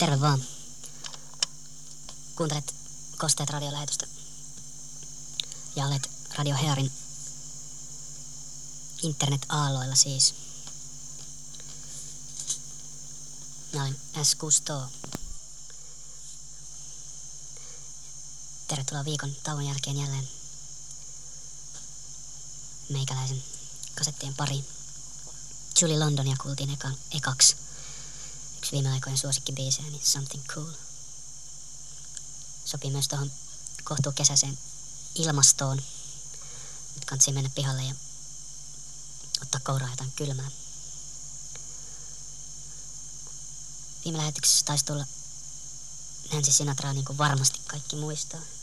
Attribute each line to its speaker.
Speaker 1: Terve vaan. Kuuntelet Kosteet radiolähetystä ja olet Radio Hearin internet-aalloilla siis. Mä olen S. Kusto. Tervetuloa viikon tauon jälkeen jälleen meikäläisen kasettien pariin. Julie Londonia kuultiin ekaksi. Yksi viime aikojen suosikkibiisejä, niin Something Cool. Sopii myös tuohon kohtuu kesäiseen ilmastoon. Nyt kansi mennä pihalle ja ottaa kouraa jotain kylmää. Viime lähetyksessä taisi tulla Nancy Sinatraa, niin kuin varmasti kaikki muistaa.